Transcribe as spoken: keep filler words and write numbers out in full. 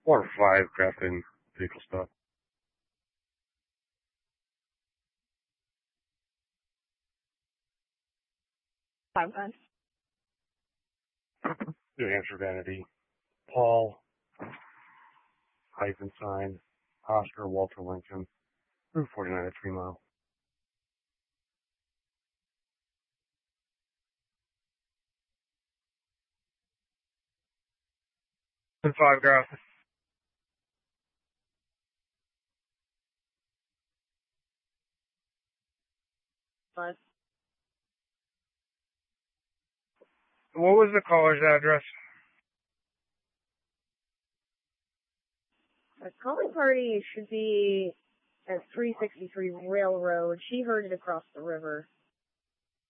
Water five, drafting vehicle stuff. Five guns. New Hampshire Vanity. Paul, hyphen sign, Oscar Walter Lincoln, Route forty-nine at three mile. And five ground. Five. What was the caller's address? The calling party should be at three sixty-three Railroad. She heard it across the river.